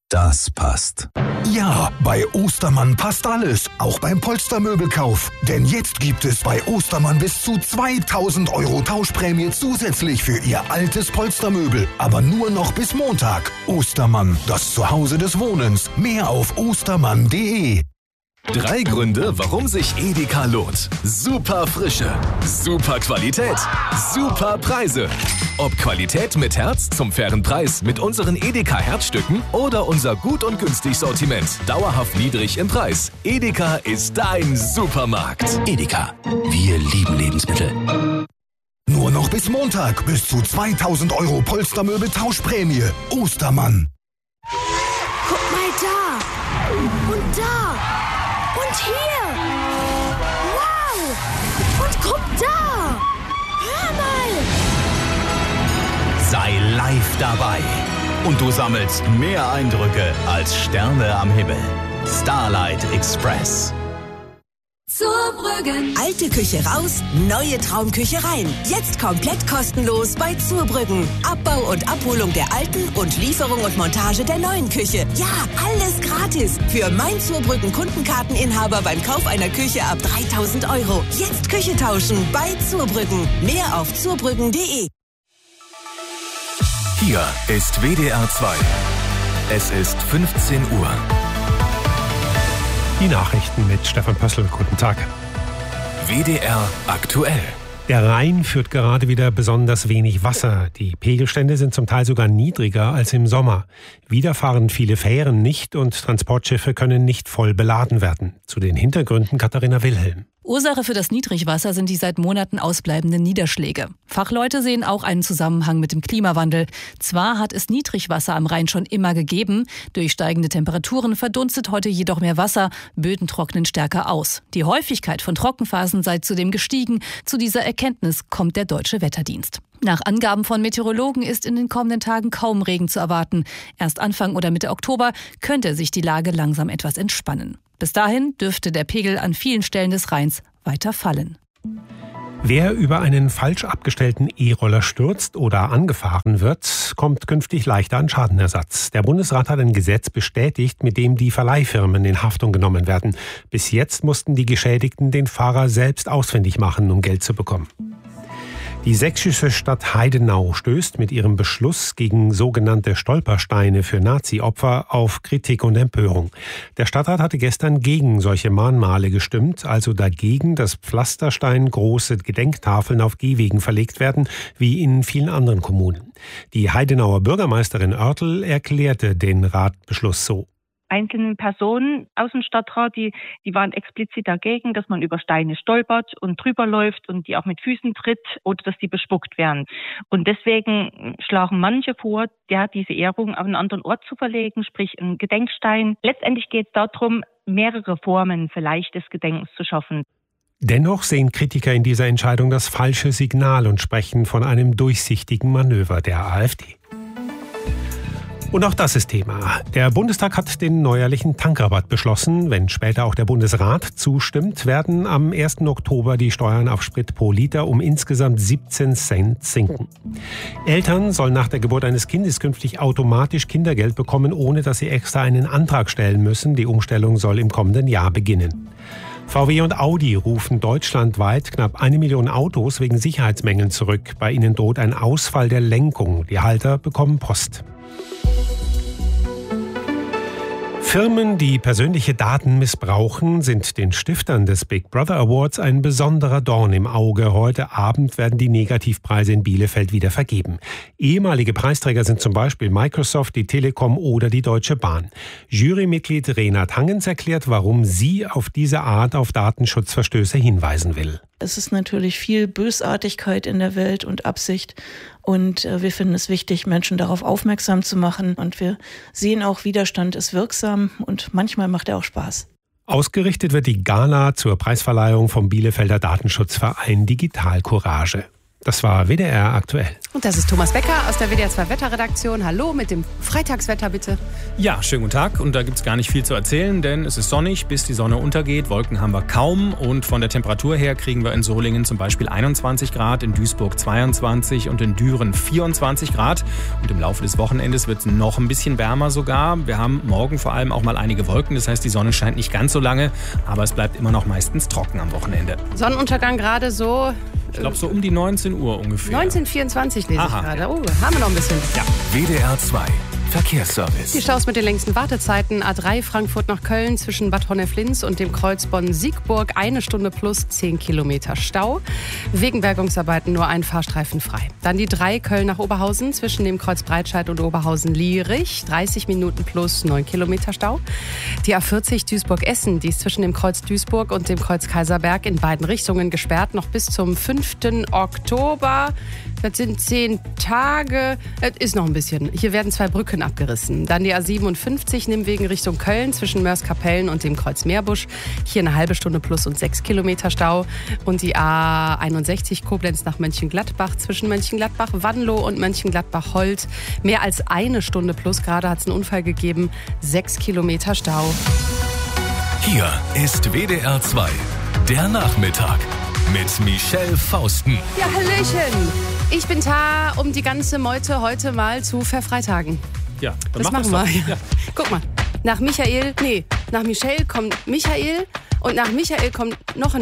Das passt. Ja, bei Ostermann passt alles, auch beim Polstermöbelkauf. Denn jetzt gibt es bei Ostermann bis zu 2.000 € Tauschprämie zusätzlich für Ihr altes Polstermöbel. Aber nur noch bis Montag. Ostermann, das Zuhause des Wohnens. Mehr auf ostermann.de. 3 Gründe, warum sich Edeka lohnt. Super Frische, super Qualität, super Preise. Ob Qualität mit Herz zum fairen Preis mit unseren Edeka Herzstücken oder unser gut und günstig Sortiment, dauerhaft niedrig im Preis. Edeka ist dein Supermarkt. Edeka, wir lieben Lebensmittel. Nur noch bis Montag bis zu 2.000 € Polstermöbel Tauschprämie. Ostermann. Guck mal da und da. Und hier! Wow! Und guck da! Hör mal! Sei live dabei. Und du sammelst mehr Eindrücke als Sterne am Himmel. Starlight Express. Zurbrüggen. Alte Küche raus, neue Traumküche rein. Jetzt komplett kostenlos bei Zurbrüggen. Abbau und Abholung der alten und Lieferung und Montage der neuen Küche. Ja, alles gratis. Für mein Zurbrüggen Kundenkarteninhaber beim Kauf einer Küche ab 3.000 €. Jetzt Küche tauschen bei Zurbrüggen. Mehr auf zurbrüggen.de. Hier ist WDR 2. Es ist 15 Uhr. Die Nachrichten mit Stefan Pössl. Guten Tag. WDR aktuell. Der Rhein führt gerade wieder besonders wenig Wasser. Die Pegelstände sind zum Teil sogar niedriger als im Sommer. Wieder fahren viele Fähren nicht und Transportschiffe können nicht voll beladen werden. Zu den Hintergründen Katharina Wilhelm. Ursache für das Niedrigwasser sind die seit Monaten ausbleibenden Niederschläge. Fachleute sehen auch einen Zusammenhang mit dem Klimawandel. Zwar hat es Niedrigwasser am Rhein schon immer gegeben, durch steigende Temperaturen verdunstet heute jedoch mehr Wasser, Böden trocknen stärker aus. Die Häufigkeit von Trockenphasen sei zudem gestiegen. Zu dieser Erkenntnis kommt der Deutsche Wetterdienst. Nach Angaben von Meteorologen ist in den kommenden Tagen kaum Regen zu erwarten. Erst Anfang oder Mitte Oktober könnte sich die Lage langsam etwas entspannen. Bis dahin dürfte der Pegel an vielen Stellen des Rheins weiter fallen. Wer über einen falsch abgestellten E-Roller stürzt oder angefahren wird, kommt künftig leichter an Schadenersatz. Der Bundesrat hat ein Gesetz bestätigt, mit dem die Verleihfirmen in Haftung genommen werden. Bis jetzt mussten die Geschädigten den Fahrer selbst ausfindig machen, um Geld zu bekommen. Die sächsische Stadt Heidenau stößt mit ihrem Beschluss gegen sogenannte Stolpersteine für Nazi-Opfer auf Kritik und Empörung. Der Stadtrat hatte gestern gegen solche Mahnmale gestimmt, also dagegen, dass Pflasterstein große Gedenktafeln auf Gehwegen verlegt werden, wie in vielen anderen Kommunen. Die Heidenauer Bürgermeisterin Oertel erklärte den Ratbeschluss so. Einzelne Personen aus dem Stadtrat, die waren explizit dagegen, dass man über Steine stolpert und drüber läuft und die auch mit Füßen tritt oder dass die bespuckt werden. Und deswegen schlagen manche vor, diese Ehrung auf einen anderen Ort zu verlegen, sprich einen Gedenkstein. Letztendlich geht es darum, mehrere Formen vielleicht des Gedenkens zu schaffen. Dennoch sehen Kritiker in dieser Entscheidung das falsche Signal und sprechen von einem durchsichtigen Manöver der AfD. Und auch das ist Thema. Der Bundestag hat den neuerlichen Tankrabatt beschlossen. Wenn später auch der Bundesrat zustimmt, werden am 1. Oktober die Steuern auf Sprit pro Liter um insgesamt 17 Cent sinken. Eltern sollen nach der Geburt eines Kindes künftig automatisch Kindergeld bekommen, ohne dass sie extra einen Antrag stellen müssen. Die Umstellung soll im kommenden Jahr beginnen. VW und Audi rufen deutschlandweit knapp 1 Million Autos wegen Sicherheitsmängeln zurück. Bei ihnen droht ein Ausfall der Lenkung. Die Halter bekommen Post. Firmen, die persönliche Daten missbrauchen, sind den Stiftern des Big Brother Awards ein besonderer Dorn im Auge. Heute Abend werden die Negativpreise in Bielefeld wieder vergeben. Ehemalige Preisträger sind zum Beispiel Microsoft, die Telekom oder die Deutsche Bahn. Jurymitglied Renat Hangens erklärt, warum sie auf diese Art auf Datenschutzverstöße hinweisen will. Es ist natürlich viel Bösartigkeit in der Welt und Absicht. Und wir finden es wichtig, Menschen darauf aufmerksam zu machen. Und wir sehen auch, Widerstand ist wirksam und manchmal macht er auch Spaß. Ausgerichtet wird die Gala zur Preisverleihung vom Bielefelder Datenschutzverein Digital Courage. Das war WDR aktuell. Und das ist Thomas Becker aus der WDR 2 Wetterredaktion. Hallo mit dem Freitagswetter bitte. Ja, schönen guten Tag. Und da gibt es gar nicht viel zu erzählen, denn es ist sonnig, bis die Sonne untergeht. Wolken haben wir kaum. Und von der Temperatur her kriegen wir in Solingen zum Beispiel 21 Grad, in Duisburg 22 und in Düren 24 Grad. Und im Laufe des Wochenendes wird es noch ein bisschen wärmer sogar. Wir haben morgen vor allem auch mal einige Wolken. Das heißt, die Sonne scheint nicht ganz so lange, aber es bleibt immer noch meistens trocken am Wochenende. Sonnenuntergang gerade so... Ich glaube, so um die 19 Uhr ungefähr. 19:24 lese ich Aha, gerade. ja. Oh, haben wir noch ein bisschen. Ja. WDR 2 Verkehrsservice. Die Staus mit den längsten Wartezeiten. A3 Frankfurt nach Köln zwischen Bad Honnef-Linz und dem Kreuz Bonn-Siegburg. 1 Stunde plus 10 Kilometer Stau. Wegen Bergungsarbeiten nur ein Fahrstreifen frei. Dann die 3 Köln nach Oberhausen zwischen dem Kreuz Breitscheid und Oberhausen-Lierich. 30 Minuten plus 9 Kilometer Stau. Die A40 Duisburg-Essen, die ist zwischen dem Kreuz Duisburg und dem Kreuz Kaiserberg in beiden Richtungen gesperrt. Noch bis zum 5. Oktober. Das sind 10 Tage. Das ist noch ein bisschen. Hier werden 2 Brücken abgerissen. Dann die A57 Nimmwegen Richtung Köln zwischen Mörs-Kapellen und dem Kreuz Meerbusch. Hier eine halbe Stunde plus und 6 Kilometer Stau. Und die A61 Koblenz nach Mönchengladbach zwischen Mönchengladbach-Wanlo und Mönchengladbach-Holt. Mehr als 1 Stunde plus. Gerade hat es einen Unfall gegeben. 6 Kilometer Stau. Hier ist WDR 2, der Nachmittag mit Michelle Fausten. Ja, hallöchen. Ich bin da, um die ganze Meute heute mal zu verfreitagen. Ja, dann das machen wir. Ja. Guck mal, nach Michelle kommt Michael und nach Michael kommt noch ein